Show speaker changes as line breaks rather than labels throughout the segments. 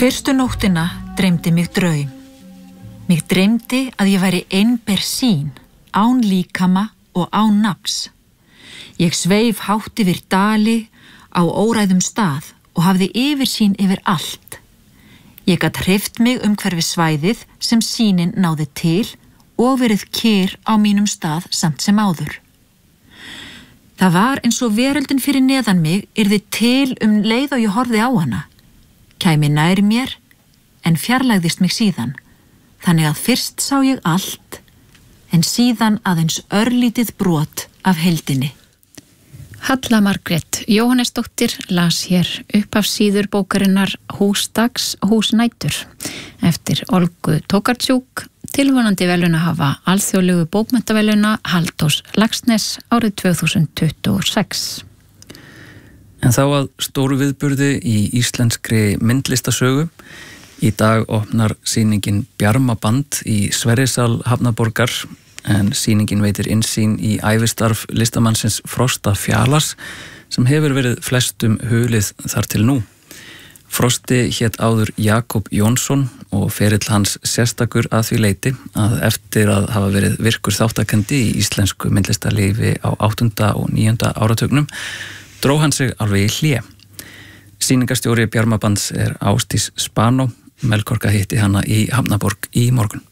Fyrstu nóttina dreymdi mig draum. Mig dreymdi að ég væri einber sýn, án líkama og án nafns. Ég sveif hátt yfir dali á óræðum stað og hafði yfirsýn yfir allt. Ég gat hreyft mig umhverfi svæðið sem sýnin náði til og verið kyrr á mínum stað samt sem áður. Það var eins og veröldin fyrir neðan mig yrði til leið og ég horfði á hana. Kæmi nær mér, en fjarlægðist mig síðan, þannig að fyrst sá ég allt, en síðan aðeins örlítið brot af heildinni.
Halla Margrét Jóhannesdóttir las hér upp af síður bókarinnar Hús dags, hús nætur eftir Olgu Tokarczuk, tilvonandi verðlaunahafa alþjóðlegu bókmenntaverðlauna Halldórs Laxness árið 2026.
En þá að stóru viðburði í íslenskri myndlistasögu. Í dag opnar sýningin Bjarmaband í Sverrisal Hafnarborgar, en sýningin veitir innsýn í ævistarf listamannsins Frosta Fjalars sem hefur verið flestum hulið þar til nú. Frosti hét áður Jakob Jónsson og ferill hans sérstakur að því leyti að eftir að hafa verið virkur þáttakandi í íslensku myndlistarlífi á 8. og 9. áratugnum dró hann sig alveg í hlé. Sýningarstjóri Bjarmabands er Ásdís Spanó. Melkorka hitti hana í Hafnarborg í morgun.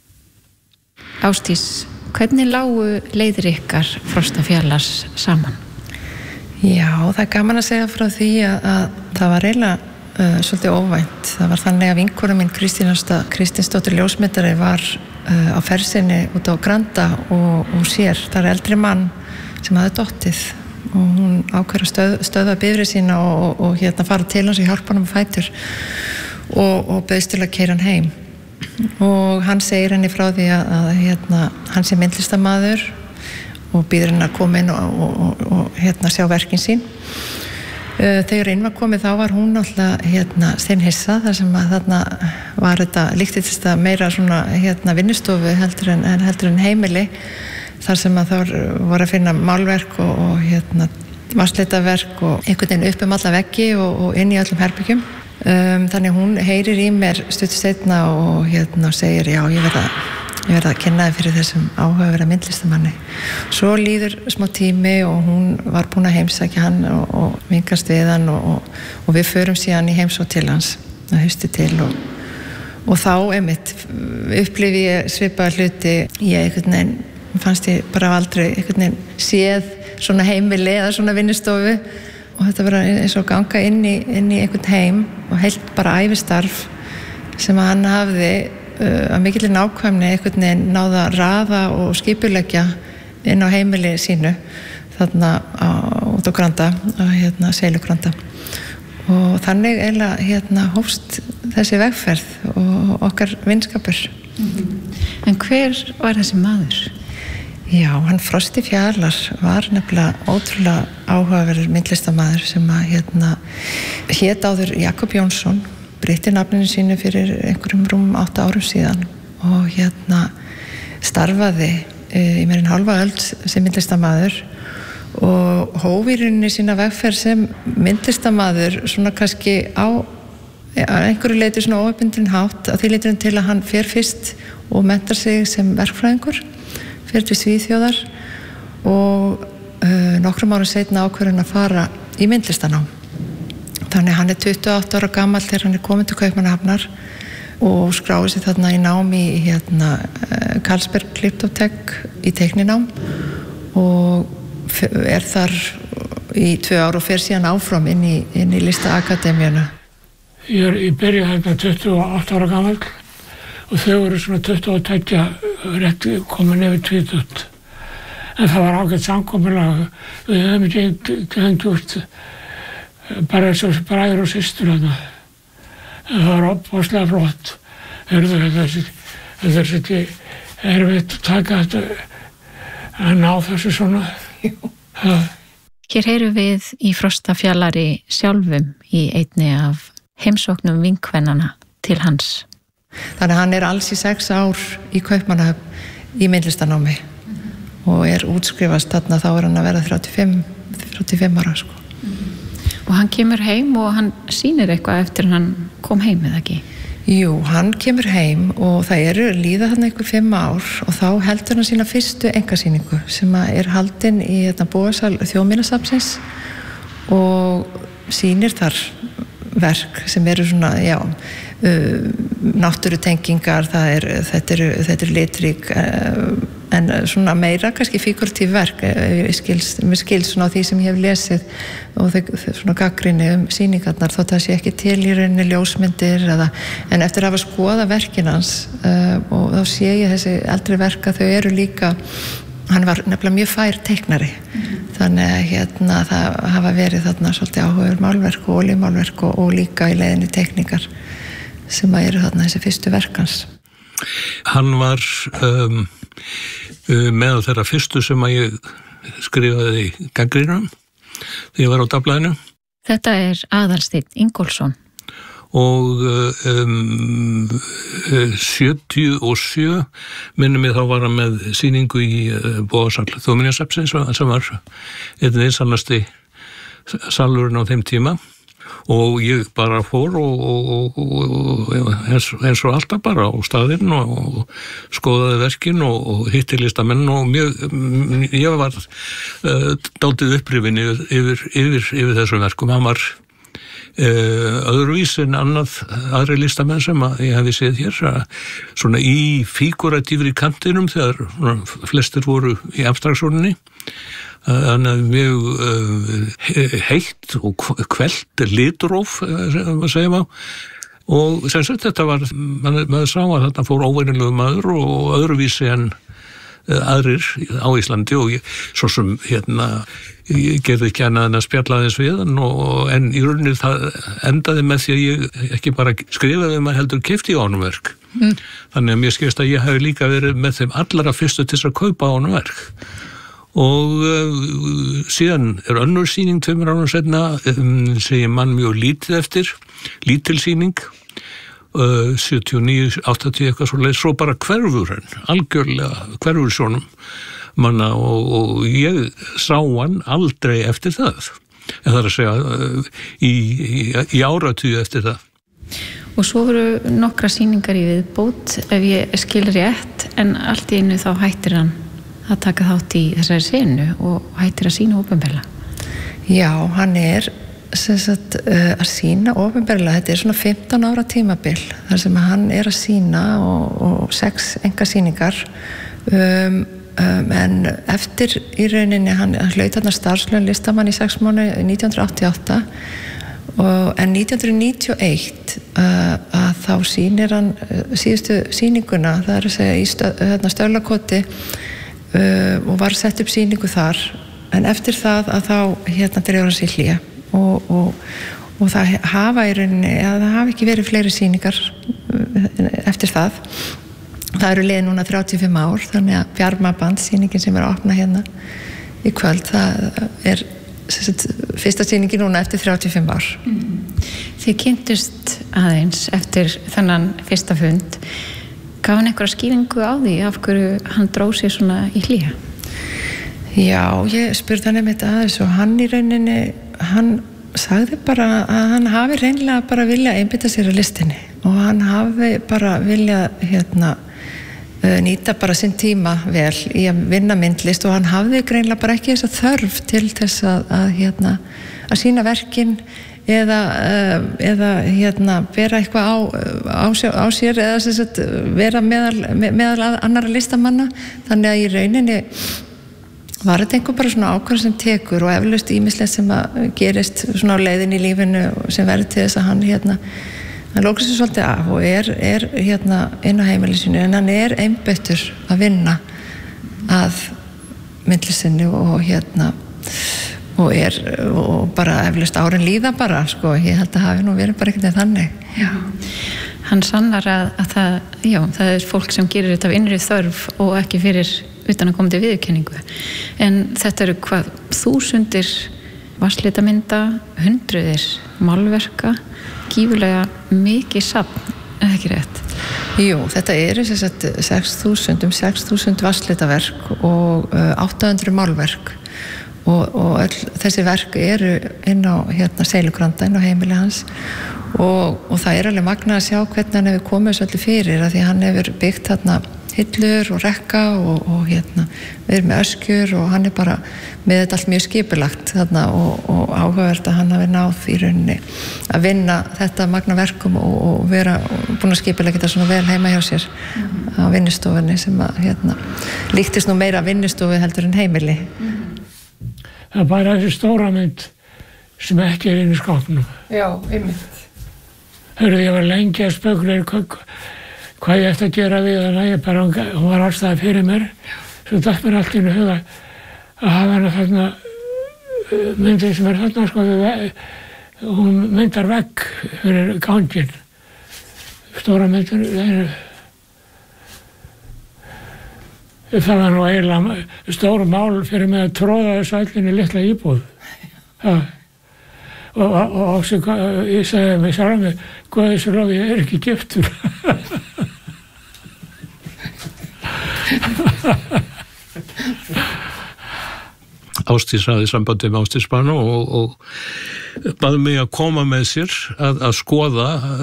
Ásdís, hvernig lágu leiðir ykkar Frosta Fjalars saman?
Já, það er gaman að segja frá því að það var eiginlega svolítið óvænt. Það var þannig að vinkona mín Kristinsdóttir ljósmyndari var á fersinni út á Granda og sér þar eldri mann sem hafði dottið og hún ákveður að stöðva bifreið sína og fara til hans og hjálpa honum að fætur og bauðst til að keyra hann heim. Og hann segir henni frá því að hann sé myndlistarmaður og býður henni að koma inn og sjá verkin sín. Þegar inn var komið þá var hún náttúrulega steinhissa þar sem að þarna var þetta líktist þetta meira svona vinnustofu heldur en heimili þar sem að þá voru að finna málverk og vatnsleitaverk og einhvern veginn upp alla veggi og inn í öllum herbyggjum. Þannig hún heyrir í mér stuttu seinna og segir já, ég verð að kenna þér fyrir þessum áhugaverða myndlistamanni. Svo líður smá tími og hún var búin að heimsækja hann og vingast við hann og við förum síðan í heimsókn til hans að hausti til og þá einmitt upplifi ég svipaða hluti. Ég einhvern veginn fannst ég bara aldrei einhvern veginn séð svona heimili eða svona vinnustofu og þetta var eins og ganga inn í einhvern heim og heilt bara ævistarf sem að hann hafði að mikilli nákvæmni einhvern veginn náða að raða og skipuleggja inn á heimili sínu þarna út á Granda á Seilugranda og þannig eiginlega hófst þessi vegferð og okkar vinskapur.
En hver var þessi maður?
Já, hann Frosti Fjalar var nefnilega ótrúlega áhugaverður myndlistarmaður sem að hét áður Jakob Jónsson, breytti nafninu sínu fyrir einhverjum rúmum 8 árum síðan og starfaði í meira en hálfa öld sem myndlistarmaður og hóf í rauninni sína vegferð sem myndlistarmaður svona kannski á einhverju leyti svona óuppbundinn hátt að því leytinu til að hann fer fyrst og mentar sig sem verkfræðingur fyrir til Svíþjóðar og nokkrum árum seinna ákveður hann að fara í myndlistanám. Þannig hann er 28 ára gamall þegar hann er komin til Kaupmannahafnar og skráði sig þarna í nám í Carlsberg Glyptotek í teikninám og er þar í 2 ár og fer síðan áfram inn í Listaakademíuna.
Ég byrjaði 28 ára gamall og þau voru svona 22 rétt komin yfir 20. En það var ágætt samkomulag. Við höfum ekki gjort bara eins og bræður og systur þarna. En það var opaslega flott. Þetta er ekki erfitt að taka þetta að ná þessu svona.
Hér heyrum við í Frosta Fjalari sjálfum í einni af heimsóknum vinkvennana til hans.
Þannig að hann er alls í 6 ár í Kaupmannahöfn í myndlistanámi og er útskrifast þarna þá er hann að vera 35 ára
Og hann kemur heim og hann sýnir eitthvað eftir hann kom heim eða ekki?
Jú, hann kemur heim og það líða hann einhver 5 ár og þá heldur hann sína fyrstu einkasýningu sem haldin í bókasal Þjóðminjasafnsins og sýnir þar verk sem svona, náttúrutengingar, þetta litrík, en svona meira kannski fíguratív verk, mér skilst svona á því sem ég hef lesið og svona gagnrýni sýningarnar þótt það sé ekki til í rauninni ljósmyndir en eftir að hafa skoðað verkin hans og þá sé ég þessi eldri verk að þau líka, hann var nefnilega mjög fær teiknari þannig að það hafa verið þarna svolítið áhugaður málverk og olíumálverk og líka í leiðinni teikningar sem þarna þessi fyrstu verk hans.
Hann var meðal þeirra fyrstu sem ég skrifaði gagnrýnum þegar ég var á Dagblaðinu.
Þetta Aðalsteinn Ingólfsson.
Og 77 minnum ég þá var hann með sýningu í bókasal Þjóðminjasafnsins sem var einn einsamlasti salurinn á þeim tíma og ég bara fór og eins og alltaf bara á staðinn og skoðaði verkin og hitti listamenn og ég var dálítið upprifinn yfir þessum verkum. Hann var öðruvís en aðri listamenn sem ég hefði séð hér svona í fíguratífri kantinum þegar flestir voru í abstraktsjóninni þannig að mjög heitt og kvelt litróf segja má og sem sagt þetta var maður sá að þetta fór óvenjulegu maður og öðruvísi en aðrir á Íslandi og svo sem ég gerði ekki annað en að spjalla aðeins við en í rauninni það endaði með því að ég ekki bara skrifaði maður heldur keypti á honum verk þannig að mér skilst að ég hafi líka verið með þeim allra fyrstu til að kaupa á honum verk og síðan önnur sýning 2 árum seinna sem ég man mjög lítið eftir lítil sýning 79, 80 eitthvað svo leið, svo bara hverfur hann, algjörlega hverfur sjónum manna og ég sá hann aldrei eftir það, en það að segja í áratugi eftir það.
Og svo voru nokkra sýningar í viðbót, ef ég skil rétt, en allt í einu þá hættir hann að taka þátt í þessari senu og hættir að sýna opinberlega.
Já, hann að sýna opinberlega, þetta svona 15 ára tímabil þar sem hann að sýna og 6 einkasýningar en eftir í rauninni hann hlaut þarna starfslaun listamann í 6 mánuði 1988 en 1991 að þá sýnir hann síðustu sýninguna, það að segja í Stöðlakoti og var sett upp sýningu þar en eftir það að þá dregur hann sér hlé og það hafa í rauninni það hafa ekki verið fleiri sýningar eftir það eru liðin núna 35 ár þannig að Bjarmaband sýningin sem að opna hérna í kvöld það fyrsta sýningin núna eftir 35 ár
Þið kynntust aðeins eftir þennan fyrsta fund gaf hann einhverja skýringu á því af hverju hann dróð sér svona í hlé?
Já, ég spurði hann einmitt aðeins og hann í rauninni hann sagði bara að hann hafi reynilega bara viljað einbeita sér að listinni og hann hafi bara viljað nýta bara sinn tíma vel í að vinna myndlist og hann hafði greinilega bara ekki þessa þörf til þess að sýna verkin eða bera eitthvað á sér eða vera meðal annara listamanna þannig að í rauninni var þetta einhver bara svona ákvörðun sem tekur og eflaust ýmislegt sem að gerist svona á leiðin í lífinu sem verður til þess að hann lókar sér svolítið af og inn á heimili sínu en hann einbeittur að vinna að myndlistinni og bara eflaust árin líða bara ég held að hafi nú verið bara ekkert þannig.
Já. Hann sannar að það fólk sem gerir þetta af innri þörf og ekki fyrir utan að koma til viðurkenningu en þetta eru hvað þúsundir vatnslitamynda, hundruðir málverka, gífurlega mikið safn, eða ekki rétt?
Jú, þetta eru 6.000 vatnslitaverk og 800 málverk og öll þessi verk eru inn á Seilugranda, inn á heimili hans og það alveg magnað að sjá hvernig hann hefur komið þessu öllu fyrir að því hann hefur byggt þarna hillur og rekka og við með öskjur og hann bara með þetta allt mjög skipulagt þarna og áhugavert að hann hafi náð í rauninni að vinna þetta magna verkum og vera búin að skipulegja þetta svona vel heima hjá sér á vinnustofunni sem að líktist nú meira vinnustofu heldur en heimili.
Það bara þessi stóra mynd sem ekki inn í skápnum.
Já, einmitt.
Hörðu, ég var lengi að spekuleira hvað ég ætti að gera við hana, hún var allstað fyrir mér, svo datt mér allt inn í huga að hafa hana þarna myndið sem þarna sko, hún myndar vegg fyrir ganginn, stóra myndin, það var nú eiginlega stóra mál fyrir mig að tróða þessu allinni litla íbúð. Og ég sagði mig sjálf með Guðisrof, ég ekki giftur.
Ásdís hafði sambandi með Ásdís Bano og baði mig að koma með sér að skoða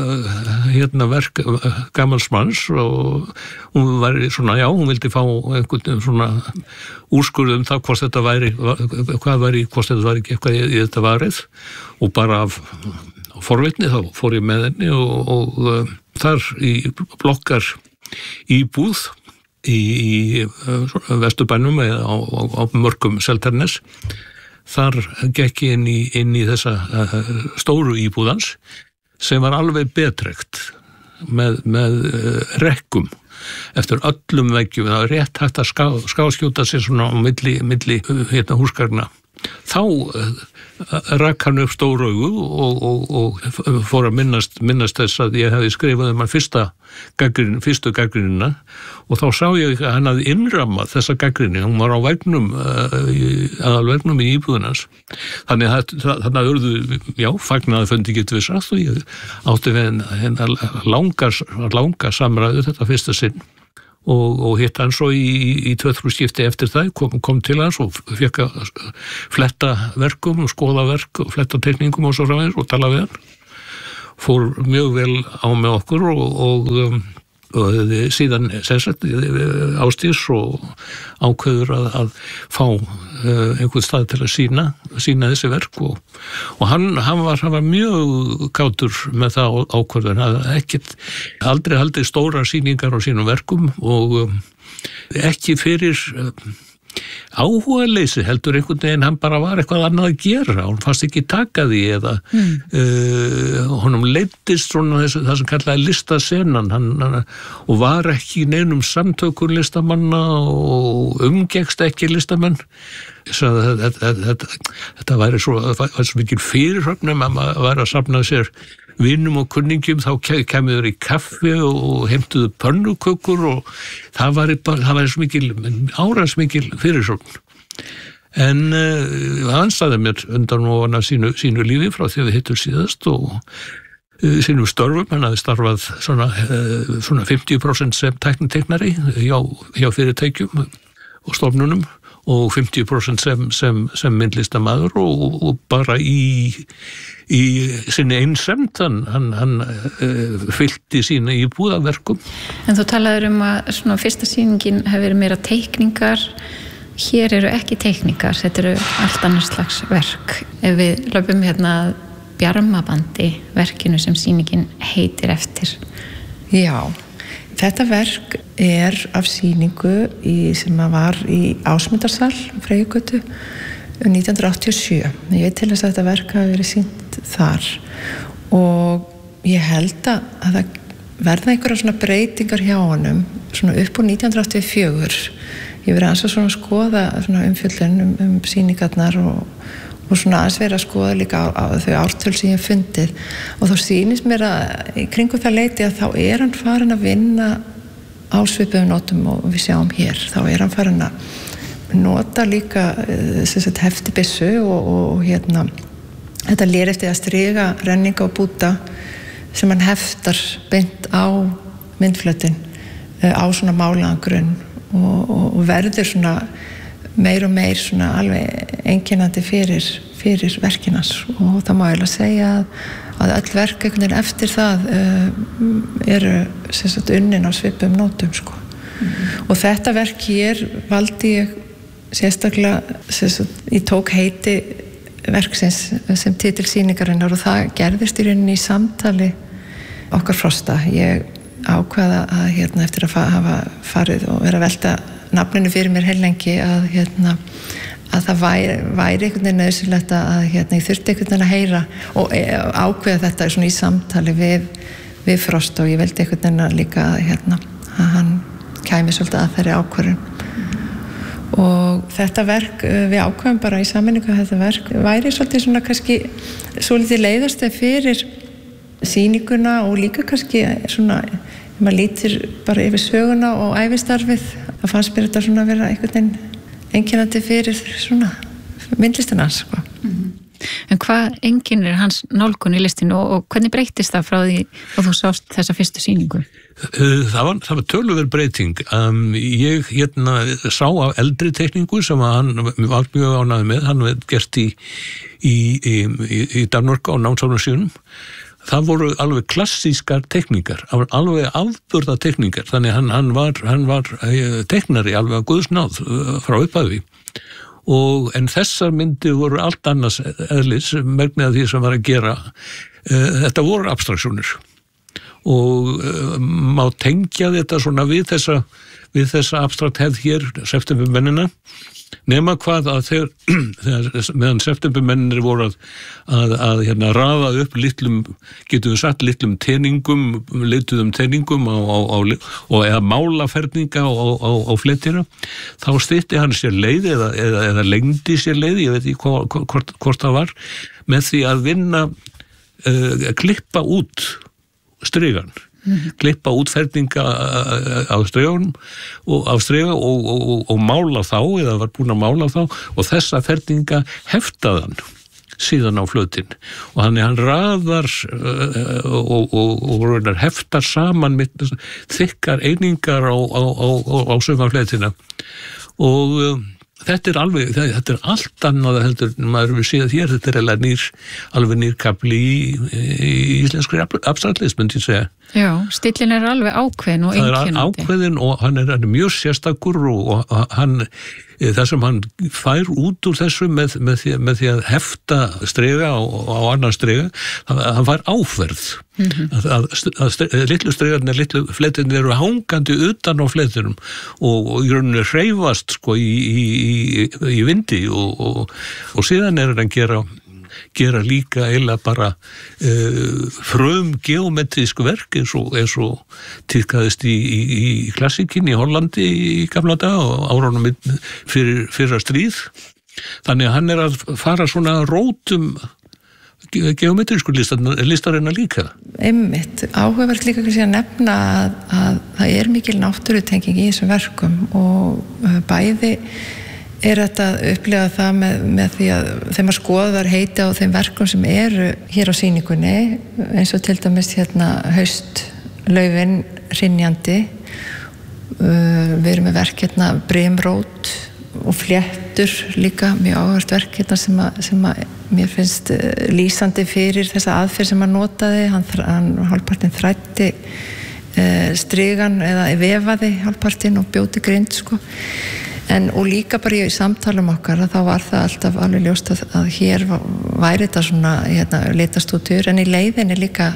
verk gamals manns og hún var svona, já, hún vildi fá einhvern svona úrskurð það hvort þetta væri, hvort þetta væri eitthvað í þetta varið og bara af forvitni þá fór ég með henni og þar í blokkar íbúð í Vesturbænum eða á mörkum Seltjarnarness. Þar gekk ég inn í þessa stóru íbúðans sem var alveg betrekt með rekkum eftir öllum veggjum. Það var rétt hægt að skáskjóta sér svona á milli húsgagna. Þá rak hann upp stór augu og fór að minnast þess að ég hefði skrifað hann fyrstu gagnrýnina og þá sá ég að hann hafði innramað þessa gagnrýni, hún var á vegnum, aðalvegnum í íbúðunans. Þannig að það urðu, já, fagnaði fundi getur við sagt og ég átti við hennar langa samræðu þetta fyrsta sinn. Og hitt hann svo í 2-3 skipti eftir það, kom til hans og fekk að fletta verkum og skoða verk og fletta teikningum og svo framvegis og tala við hann. Fór mjög vel á með okkur og síðan Ásdís og ákveður að fá einhvern stað til að sína þessi verk og hann var mjög kátur með það ákvörðun að aldrei haldið stóra sýningar á sínum verkum og ekki fyrir áhugaleysi heldur einhvern veginn, hann bara var eitthvað annað að gera, hann fannst ekki taka því eða honum leiddist svona það sem kallaði listasenan og var ekki í neinum samtökum listamanna og umgekkst ekki listamenn. Þetta væri svo mikil fyrirhöfnum að maður væri að safna sér vinum og kunningjum, þá kemur þau í kaffi og heimtuðu pönnukökur og það væri svo mikil fyrirsögn. En hann sagði mér undan og hana sínu lífi frá því að við hittum síðast og sínum störfum, hann hafði starfað svona 50% sem tækniteiknari hjá fyrirtækjum og stofnunum og 50% sem myndlistamaður og bara í sinni einsemd hann fyllti sína íbúðaverkum.
En þú talaður að svona fyrsta sýningin hefur verið meira teikningar, hér eru ekki teikningar, þetta eru allt annars slags verk. Ef við löpum að Bjarmabandi, verkinu sem sýningin heitir eftir.
Já. Þetta verk af sýningu sem var í Ásmundarsal, Freyjugötu, 1987. Ég veit til þess að þetta verk hafi verið sýnt þar og ég held að það verða einhverja svona breytingar hjá honum svona upp úr 1984. Ég verið aðeins að skoða umfjöllun sýningarnar og svona aðeins verið að skoða líka á þau ártöl sem ég hef fundið og þá sýnist mér að í kringum það leiti að þá hann farin að vinna á svipuðum nótum og við sjáum hér. Þá hann farin að nota líka heftibissu og þetta lér eftir að striga renninga og búta sem hann heftar beint á myndflötin á svona málaðan grunn og verður svona meir og meir svona alveg einkennandi fyrir verkinans og það má eiginlega segja að öll verk einhvern veginn eftir það eru sem sagt unnin á svipum nótum sko. Og þetta verk hér valdi ég sérstaklega sem sagt, ég tók heiti verksins sem titil sýningarinnar og það gerðist í rauninni í samtali okkar Frosta. Ég ákvaða að eftir að hafa farið og vera að velta nafninu fyrir mér heilengi að það væri einhvern veginn nauðsynlegt að ég þurfti einhvern veginn að heyra og ákveða þetta svona í samtali við Frosta og ég veldi einhvern veginn líka að hann kæmi svolítið að þeirri ákvörðun. Og þetta verk, við ákveðum bara í sameiningu að þetta verk væri svolítið svona kannski svolítið leiðarstef fyrir sýninguna og líka kannski svona, ef maður lítur bara yfir söguna og ævistarfið, þá fannst mér þetta svona að vera einhvern veginn einkennandi fyrir svona myndlistina hans, sko.
En hvað einkennir hans nálgun í listinu og hvernig breyttist það frá því að þú sást þessa fyrstu sýningu?
Það var töluverð breyting. Ég sá af eldri tekningu sem hann var mjög ánægður með, hann hefði gert í Danmörku á námsárunum sínum. Það voru alveg klassískar tekningar, alveg afburða tekningar, þannig hann var teknari alveg að guðsnáð frá upphafi. En þessar myndir voru allt annars eðlis, megnið af því sem var að gera. Þetta voru abstraktsjónir og má tengja þetta svona við þessa abstrakt hefð hér, septembermennina, nema hvað að meðan septembermennir voru að raða upp getum við sagt litlum teningum, leituðum teningum og eða málaferninga á fletina, þá stytti hann sér leið eða lengdi sér leið, ég veit ekki hvort það var, með því að vinna, klippa út strigan. Klippa út ferninga á striganum og mála þá eða var búin að mála þá og þessa ferninga heftaðan síðan á flötinn og hann raðar og heftar saman með þykkar einingar á sömafletina og þetta er allt annað heldur maður við séð hér, þetta er alveg nýr kapli í íslenskri abstraktlist, myndi ég segja.
Já, stíllinn er alveg ákveðin og einkennandi. Það er
ákveðin og hann er mjög sérstakur og það sem hann fær út úr þessu með því að hefta striga á annan striga, hann fær áferð. Litlu strigarnir, litlu fletirnir eru hangandi utan á fletinum og í rauninni hreyfast sko í vindi og síðan er hann gera líka eiginlega bara frum geometrísk verk eins og tíðkaðist í klassíkinni í Hollandi í gamla daga og árunum fyrir stríð. Þannig að hann er að fara svona rótum geometrísku listarina líka.
Einmitt, áhugavert líka kannski að nefna að það er mikil náttúrutenging í þessum verkum og bæði er þetta að upplifa það með því að þeim að skoðar heiti á þeim verkum sem eru hér á sýningunni eins og til dæmis haustlaufin hrynjandi við erum með verk brimrót og fléttur líka mjög áhugavert verk sem að mér finnst lýsandi fyrir þessa aðferð sem hann notaði hann hálfpartinn þræddi strigan eða vefaði hálfpartinn og bjóti grind sko. Og líka bara í samtalum okkar þá var það alltaf alveg ljóst að hér væri þetta svona litastútur en í leiðinni líka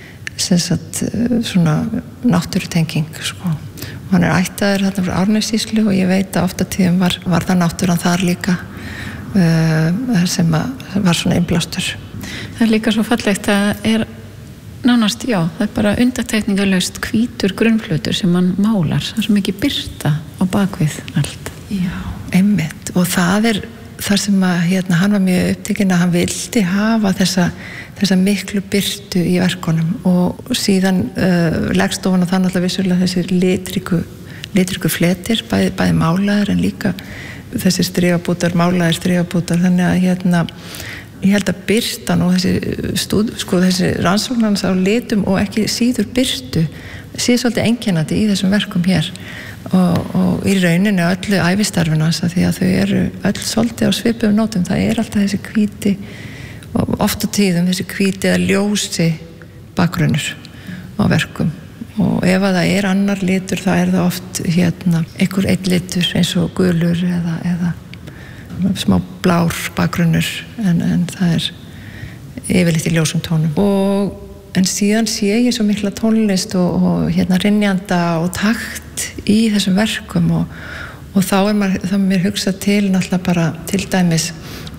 svona náttúrutenging sko. Hann er ættaður þarna frá Árnessýslu og ég veit að ofta tíðum var það náttúran þar líka sem var svona innblástur.
Það er líka svo fallegt að er nánast, já, það er bara undantekningarlaust hvítur grunnflötur sem hann málar, það er svo mikið birta á bakvið allt.
Já, einmitt og það er þar sem að hann var mjög upptekinn að hann vildi hafa þessa miklu birtu í verkunum og síðan leggst ofan á það náttúrulega vissulega þessi litriku fletir, bæði málaðir en líka þessi málaðir strigabútar þannig að ég held að birtan og þessi rannsóknarnas á litum og ekki síður birtu sé svolítið einkennandi í þessum verkum hér og í rauninu öllu ævistarfinu því að þau eru öll svolítið á svipuðum nótum, það er alltaf þessi hvíti oft á tíðum þessi hvíti eða ljósi bakgrunnur á verkum og ef að það annar litur þá það oft einhver einn litur eins og gulur eða smá blár bakgrunnur en það yfirleitt í ljósum tónum en síðan sé ég svo mikla tónlist og hrynjanda og takt í þessum verkum og þá mér hugsað til náttúrulega bara til dæmis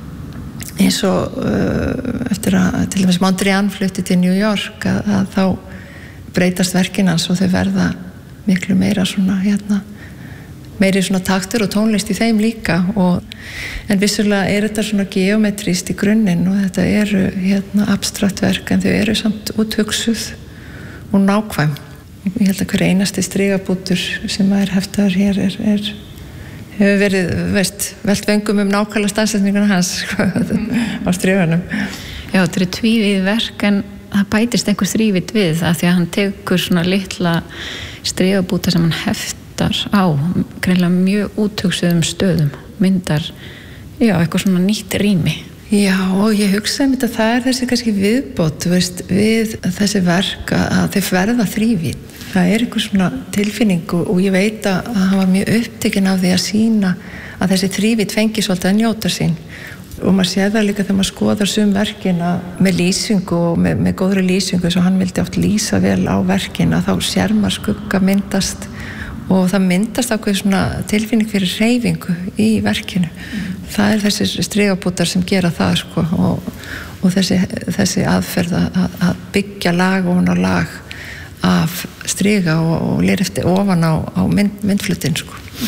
eins og eftir að til dæmis Mondrian flutti til New York að þá breytast verkin hans og þau verða miklu meira svona meiri svona taktur og tónlist í þeim líka en vissulega þetta svona geometrist í grunninn og þetta abstrakt verk en þau samt úthugsuð og nákvæm. Ég held að hver einasti strigabútur sem heftaður hér hefur verið, velt vöngum nákvæmlega staðsetninguna hans á striganum.
Já, þetta tvívíð verk en það bætist einhver þrívídd við það því að hann tekur svona litla strigabúta sem hann heftar á greinilega mjög úthugsuðum stöðum, myndar eitthvað svona nýtt rými.
Já, og ég hugsaði mér að það þessi kannski viðbót við þessi verk að þau verða þrívídd. Það einhver svona tilfinning og ég veit að hann var mjög upptekinn af því að sýna að þessi þrívídd fengi svolítið að njóta sín og maður séð það líka þegar maður skoðar sum verkin með lýsingu og með góðri lýsingu svo hann vildi oft lýsa vel á verkin að þá sér maður skugga myndast og það myndast ákveð svona tilfinning fyrir hreyfingu í verkinu. Það þessir strigabútar sem gera það og þessi aðferð að byggja lag ofan á lag af striga og lir eftir ofan á myndflutin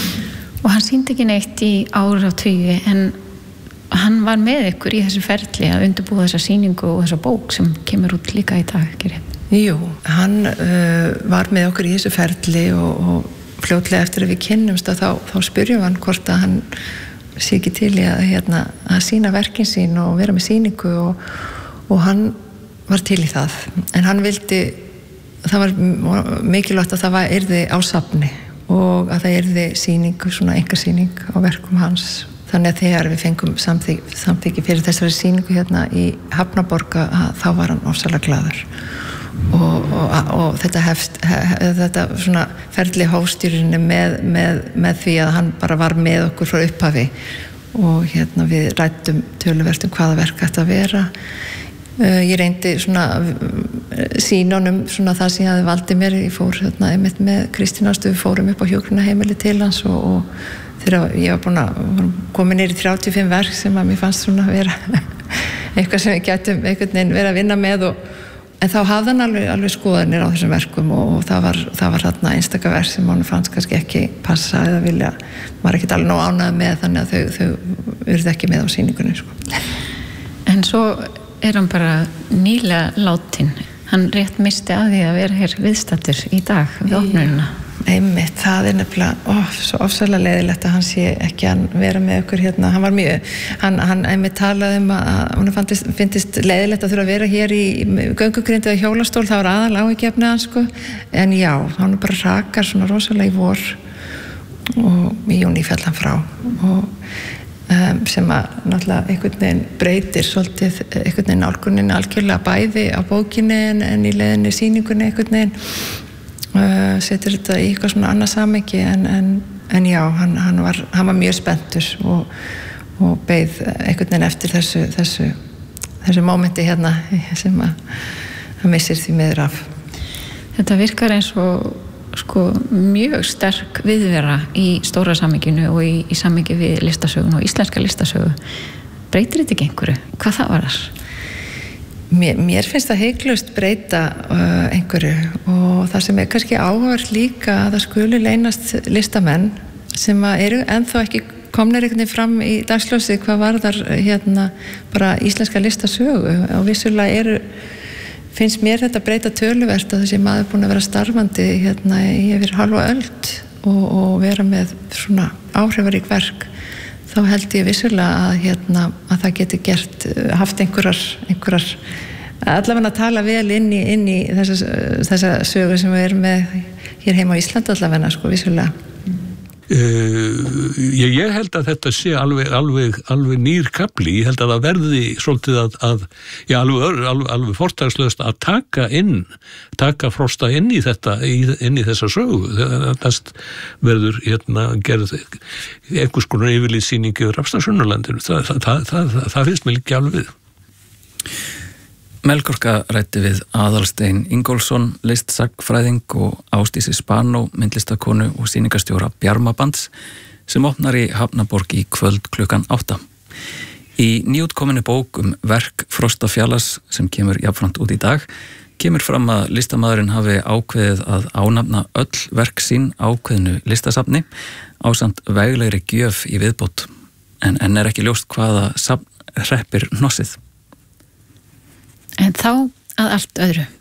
Og hann sýndi ekki neitt í áratugi en hann var með ykkur í þessu ferli að undirbúa þessa sýningu og þessa bók sem kemur út líka í dag, ekki rétt?
Jú, hann var með okkur í þessu ferli og fljótlega eftir að við kynnumst þá spyrjum hann hvort að hann sé ekki til í að sýna verkin sín og vera með sýningu og hann var til í það en hann vildi, það var mikilvægt að það yrði á safni og að það yrði sýningu, svona einkasýning á verkum hans þannig að þegar við fengum samþykki fyrir þessari sýningu í Hafnarborg þá var hann ofsalega glaður og þetta svona ferli hófstýrinu með því að hann bara var með okkur frá upphafi og við ræddum töluvert hvaða verk ætti að vera ég reyndi svona sýnunum svona það sem ég hafði valdið mér ég fór einmitt með Kristínu Ástu við fórum upp á hjúkrunarheimili til hans og þegar ég var búin að koma niður í 35 verk sem að mér fannst svona vera eitthvað sem við gætum einhvern veginn vera að vinna með en þá hafði hann alveg skoðanir á þessum verkum og það var þarna einstaka verk sem hann fannst kannski ekki passa eða vilja, var ekkert alveg nóg ánægð með þannig að þau urðu ekki með á sýningunni
En svo hann bara nýlega látin hann rétt misti að því að vera hér viðstaddur í dag við opnunina
Einmitt, það nefnilega svo ofsalega leiðilegt að hann sé ekki að vera með okkur hann var mjög hann einmitt talaði að hún finnst leiðilegt að þurfa að vera hér í göngugrindi eða hjólastól, það var aðal áhyggjuefni hans en já, hann bara rakar svona rosalega í vor og í júní féll hann frá og sem að náttúrulega einhvern veginn breytir svolítið einhvern veginn nálgunin algjörlega bæði á bókinni en í leiðinni sýningunni einhvern veginn setur þetta í eitthvað svona annað samhengi en já, hann var mjög spenntur og beið einhvern veginn eftir þessu mómenti sem að missir því miður af.
Þetta virkar eins og mjög sterk viðvera í stóra samhenginu og í samhengi við listasögun og íslenska listasögu. Breytir þetta ekki einhverju? Hvað það var þar?
Mér finnst það heiklaust breyta einhverju og það sem kannski áhugavert líka að það skuli leynast listamenn sem eru ennþá ekki komnir einhvern veginn fram í dagsljósið hvað varðar bara íslenska listasögu og vissulega finnst mér þetta breyta töluvert að þessi maður búin að vera starfandi í yfir halva öld og vera með svona áhrifarík verk þá held ég vissulega að það geti haft einhverjar allavega að tala vel inn í þessa sögu sem við erum með hér heima á Íslandi allavega vissulega.
Ég held að þetta sé alveg nýr kapli. Ég held að það verði svolítið alveg fortakslaust að taka Frosta inn í þessa sögu. Það verður gerð einhvers konar yfirlitssýning yfir Rafstadsunnulandinu. Það finnst mér líka alveg við.
Melkorka ræddi við Aðalstein Ingólfsson, listsagfræðing og Ásdísi Spanó, myndlistakonu og sýningarstjóra Bjarmabands sem opnar í Hafnaborg í kvöld klukkan 8. Í nýútkominni bók verk Frosta Fjallas sem kemur jafnframt út í dag kemur fram að listamaðurinn hafi ákveðið að ánafna öll verk sín ákveðnu listasafni ásamt veglegri gjöf í viðbót en enn ekki ljóst hvaða safn hreppir hnossið.
En þá að allt öðru.